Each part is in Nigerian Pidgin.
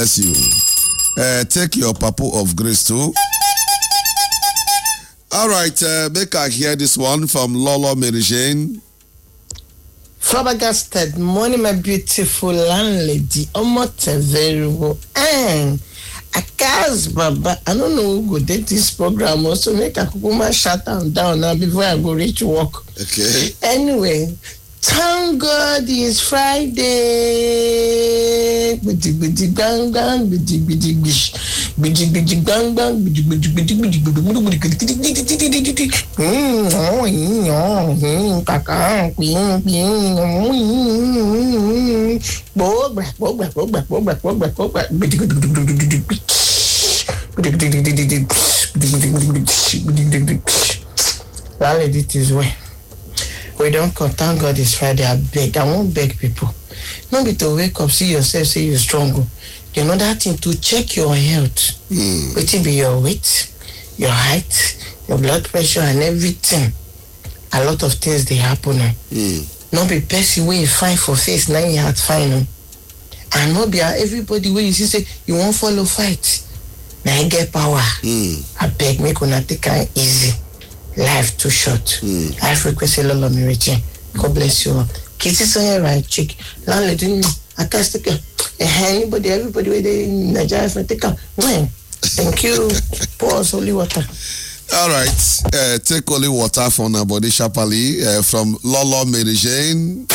bless you. Take your purple of grace too. All right, make I hear this one from Lolo Mary Jane. Flabbergasted morning, my beautiful landlady. Very and Akas Baba. I don't know who go date this program. Also make a kukuma shut down now before I go reach work. Okay. Anyway, thank God it's Friday. Bidi bang bang, bidi bang bang, it is way. We don't come. Thank God it's Friday. I beg. I won't beg people. Not be to wake up, see yourself, say you're strong. You know that thing to check your health. It will be your weight, your height, your blood pressure, and everything. A lot of things they happen. Not be person where you find for face, now you have to find. And not be everybody where you see say you won't follow fight. Now you get power. I beg me gonna take it easy. Life too short. Life request a lot of me. God bless you all. Kisses on your right cheek. Landlady, I can't stick anybody, everybody where they in Nigeria for take up. Thank you. Pour us holy water. All right. Take holy water from our body sharply from Lolo Mary Jane.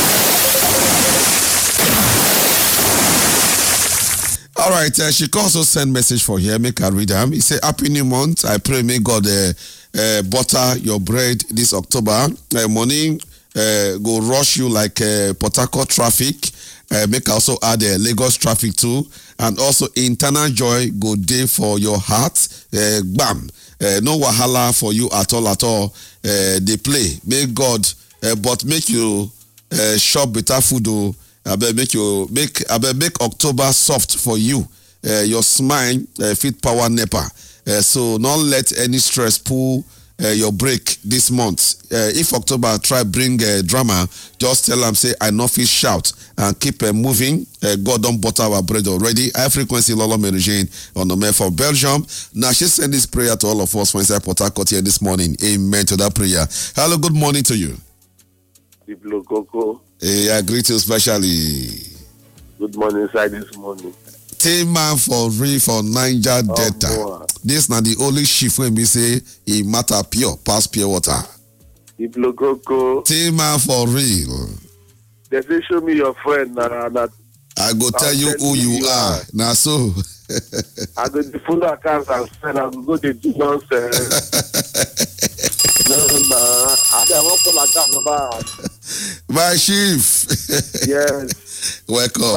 All right. She can also send message for here. Make her read them. He say, Happy New Month. I pray may God butter your bread this October. Morning go rush you like Port Harcourt traffic. Make also add Lagos traffic too. And also internal joy go day for your heart. Bam. No wahala for you at all. They play. May God but make you shop better food. Make October soft for you. Your smile fit power NEPA. So not let any stress pull your break this month. If October try bring drama, just tell them say I know fit shout and keep moving. God don't butter our bread already. High frequency Lolo Mary Jane on the mail for Belgium. Now she send this prayer to all of us from inside Port Harcourt here this morning. Amen to that prayer. Hello, good morning to you. I greet you especially. Good morning, inside this morning. Team man for real for Niger Delta. Boy. This na the only shift when we say it matter pure, pass pure water. Team man for real. They say show me your friend. I go tell you who you are. Now so. I go to follow accounts and send. I go to do nonsense. No, I don't follow accounts about. My chief. Yes. Welcome.